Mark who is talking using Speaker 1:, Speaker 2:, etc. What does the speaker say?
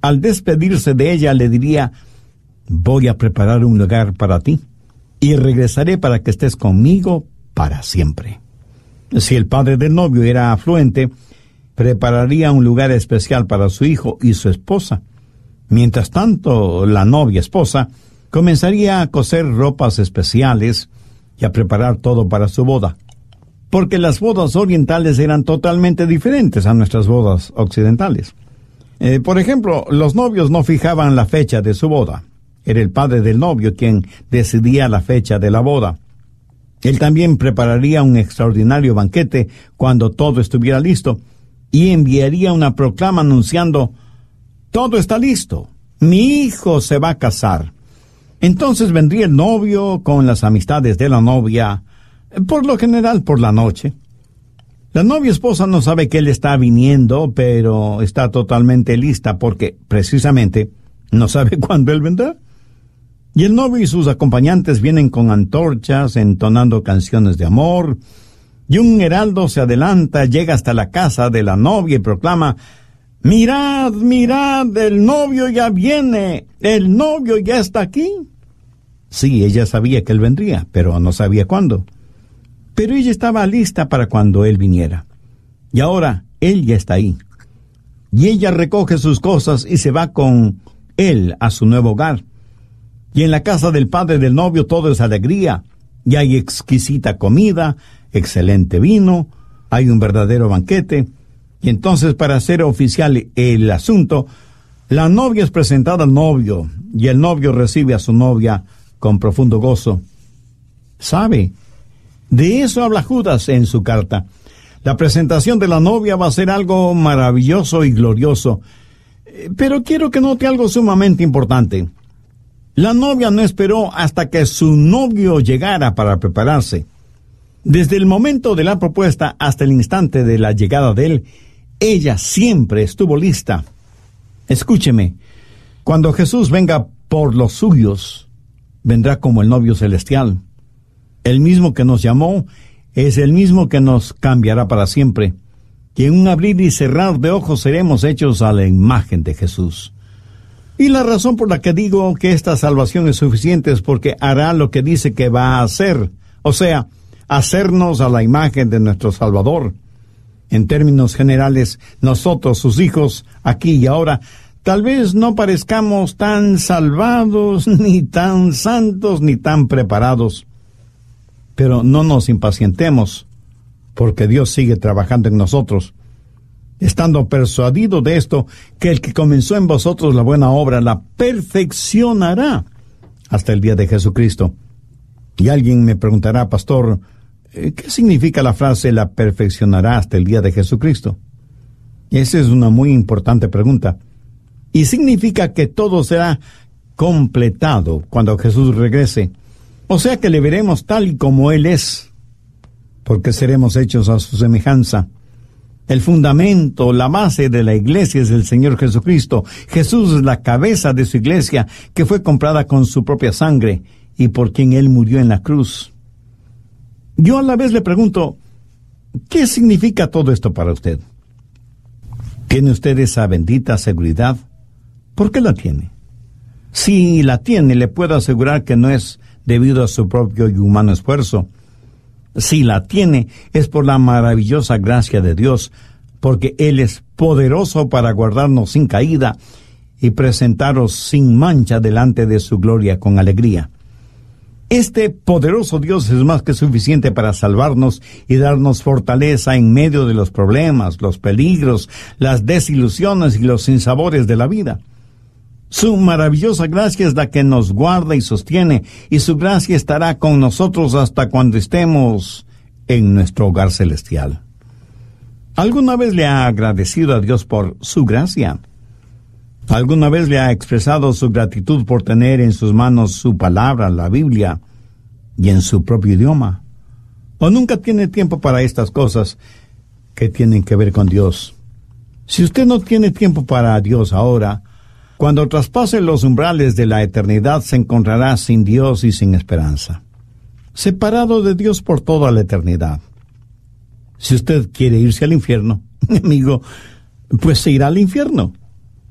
Speaker 1: al despedirse de ella, le diría: voy a preparar un lugar para ti, y regresaré para que estés conmigo para siempre. Si el padre del novio era afluente, prepararía un lugar especial para su hijo y su esposa. Mientras tanto, la novia esposa comenzaría a coser ropas especiales y a preparar todo para su boda, porque las bodas orientales eran totalmente diferentes a nuestras bodas occidentales. Por ejemplo, los novios no fijaban la fecha de su boda. Era el padre del novio quien decidía la fecha de la boda. Él también prepararía un extraordinario banquete cuando todo estuviera listo y enviaría una proclama anunciando: todo está listo, mi hijo se va a casar. Entonces vendría el novio con las amistades de la novia, por lo general por la noche. La novia esposa no sabe que él está viniendo, pero está totalmente lista porque, precisamente, no sabe cuándo él vendrá. Y el novio y sus acompañantes vienen con antorchas, entonando canciones de amor, y un heraldo se adelanta, llega hasta la casa de la novia y proclama: mirad, mirad, el novio ya viene, el novio ya está aquí. Sí, ella sabía que él vendría, pero no sabía cuándo. Pero ella estaba lista para cuando él viniera. Y ahora él ya está ahí. Y ella recoge sus cosas y se va con él a su nuevo hogar. Y en la casa del padre del novio todo es alegría. Y hay exquisita comida, excelente vino, hay un verdadero banquete. Y entonces, para hacer oficial el asunto, la novia es presentada al novio, y el novio recibe a su novia con profundo gozo. ¿Sabe? De eso habla Judas en su carta. La presentación de la novia va a ser algo maravilloso y glorioso. Pero quiero que note algo sumamente importante. La novia no esperó hasta que su novio llegara para prepararse. Desde el momento de la propuesta hasta el instante de la llegada de él, ella siempre estuvo lista. Escúcheme, cuando Jesús venga por los suyos, vendrá como el novio celestial. El mismo que nos llamó es el mismo que nos cambiará para siempre. Y en un abrir y cerrar de ojos seremos hechos a la imagen de Jesús. Y la razón por la que digo que esta salvación es suficiente es porque hará lo que dice que va a hacer, o sea, hacernos a la imagen de nuestro Salvador. En términos generales, nosotros, sus hijos, aquí y ahora, tal vez no parezcamos tan salvados, ni tan santos, ni tan preparados. Pero no nos impacientemos, porque Dios sigue trabajando en nosotros, estando persuadido de esto, que el que comenzó en vosotros la buena obra la perfeccionará hasta el día de Jesucristo. Y alguien me preguntará: pastor, ¿qué significa la frase la perfeccionará hasta el día de Jesucristo? Esa es una muy importante pregunta. Y significa que todo será completado cuando Jesús regrese. O sea que le veremos tal y como Él es, porque seremos hechos a su semejanza. El fundamento, la base de la iglesia es el Señor Jesucristo. Jesús es la cabeza de su iglesia, que fue comprada con su propia sangre y por quien Él murió en la cruz. Yo a la vez le pregunto: ¿qué significa todo esto para usted? ¿Tiene usted esa bendita seguridad? ¿Por qué la tiene? Si la tiene, le puedo asegurar que no es debido a su propio y humano esfuerzo. Si la tiene, es por la maravillosa gracia de Dios, porque Él es poderoso para guardarnos sin caída y presentaros sin mancha delante de su gloria con alegría. Este poderoso Dios es más que suficiente para salvarnos y darnos fortaleza en medio de los problemas, los peligros, las desilusiones y los sinsabores de la vida. Su maravillosa gracia es la que nos guarda y sostiene, y su gracia estará con nosotros hasta cuando estemos en nuestro hogar celestial. ¿Alguna vez le ha agradecido a Dios por su gracia? ¿Alguna vez le ha expresado su gratitud por tener en sus manos su palabra, la Biblia, y en su propio idioma? ¿O nunca tiene tiempo para estas cosas que tienen que ver con Dios? Si usted no tiene tiempo para Dios ahora, cuando traspase los umbrales de la eternidad se encontrará sin Dios y sin esperanza, separado de Dios por toda la eternidad. Si usted quiere irse al infierno, amigo, pues se irá al infierno.